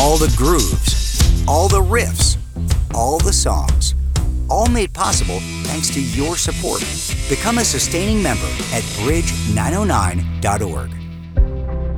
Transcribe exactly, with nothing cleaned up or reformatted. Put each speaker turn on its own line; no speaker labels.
All the grooves, all the riffs, all the songs, all made possible thanks to your support. Become a sustaining member at bridge nine oh nine dot org.